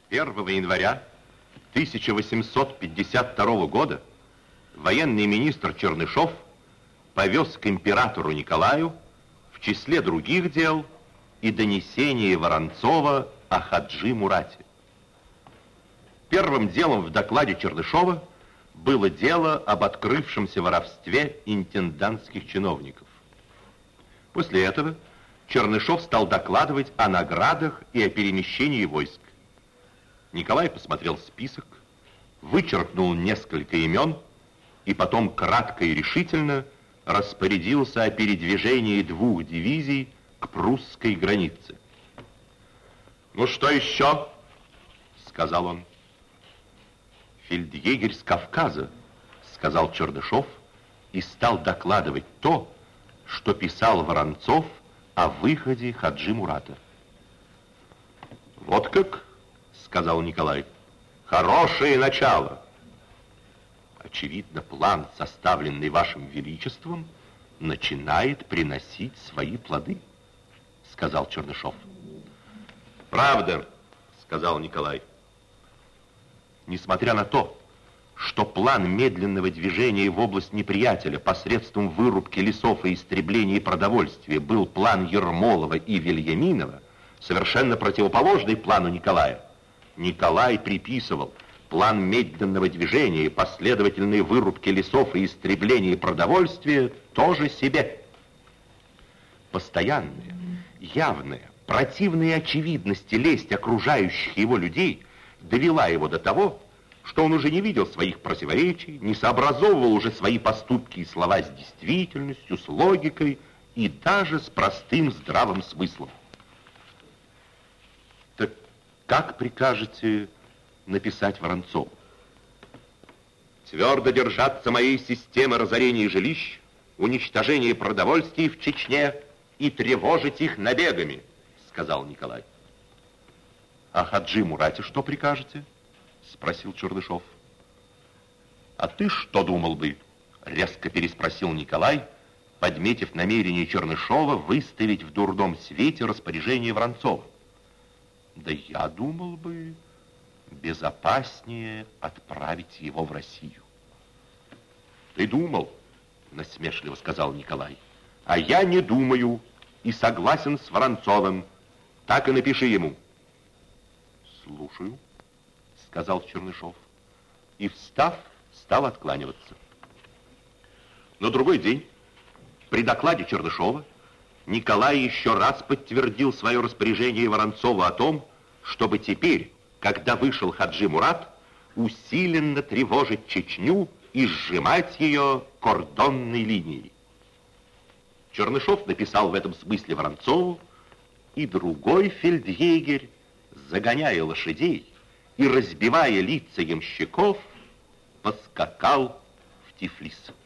1 января 1852 года военный министр Чернышов повез к императору Николаю в числе других дел и донесение Воронцова о Хаджи Мурате. Первым делом в докладе Чернышова было дело об открывшемся воровстве интендантских чиновников. После этого Чернышов стал докладывать о наградах и о перемещении войск. Николай посмотрел список, вычеркнул несколько имен и потом кратко и решительно распорядился о передвижении 2 дивизий к прусской границе. «Ну что еще?» — сказал он. «Фельдъегерь с Кавказа», — сказал Чернышов и стал докладывать то, что писал Воронцов о выходе Хаджи Мурата. «Вот как?» — сказал Николай. «Хорошее начало». «Очевидно, план, составленный вашим величеством, начинает приносить свои плоды», — сказал Чернышов. «Правда», — сказал Николай. Несмотря на то, что план медленного движения в область неприятеля посредством вырубки лесов и истребления продовольствия был план Ермолова и Вильяминова, совершенно противоположный плану Николая, Николай приписывал план медленного движения, последовательные вырубки лесов и истребление продовольствия тоже себе. Постоянная, явная, противная очевидность лесть окружающих его людей довела его до того, что он уже не видел своих противоречий, не сообразовывал уже свои поступки и слова с действительностью, с логикой и даже с простым здравым смыслом. Так как прикажете написать Воронцову? Твердо держаться моей системы разорения жилищ, уничтожения продовольствия в Чечне и тревожить их набегами, сказал Николай. А Хаджи Мурате что прикажете? Спросил Чернышов. А ты что думал бы? Резко переспросил Николай, подметив намерение Чернышова выставить в дурном свете распоряжение Воронцова. Да я думал бы, безопаснее отправить его в Россию. Ты думал, насмешливо сказал Николай, а я не думаю и согласен с Воронцовым. Так и напиши ему. Слушаю, сказал Чернышов, и, встав, стал откланиваться. На другой день, при докладе Чернышова, Николай еще раз подтвердил свое распоряжение Воронцову о том, чтобы теперь, когда вышел Хаджи Мурат, усиленно тревожить Чечню и сжимать ее кордонной линией. Чернышов написал в этом смысле Воронцову, и другой фельдъегерь, загоняя лошадей и разбивая лица ямщиков, поскакал в Тифлис.